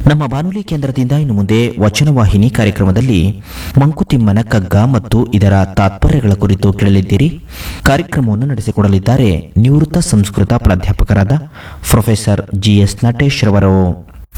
ನಮ್ಮ ಬಾನುಲಿ ಕೇಂದ್ರದಿಂದ ಇನ್ನು ಮುಂದೆ ವಚನವಾಹಿನಿ ಕಾರ್ಯಕ್ರಮದಲ್ಲಿ ಮಂಕುತಿಮ್ಮನ ಕಗ್ಗ ಮತ್ತು ಇದರ ತಾತ್ಪರ್ಯಗಳ ಕುರಿತು ಕೇಳಲಿದ್ದೀರಿ. ಕಾರ್ಯಕ್ರಮವನ್ನು ನಡೆಸಿಕೊಡಲಿದ್ದಾರೆ ನಿವೃತ್ತ ಸಂಸ್ಕೃತ ಪ್ರಾಧ್ಯಾಪಕರಾದ ಪ್ರೊಫೆಸರ್ ಜಿಎಸ್ ನಟೇಶ್ ರವರು.